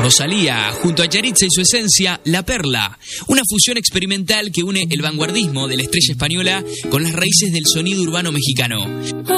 Rosalía, junto a Yaritza y su esencia, La Perla, una fusión experimental que une el vanguardismo de la estrella española con las raíces del sonido urbano mexicano.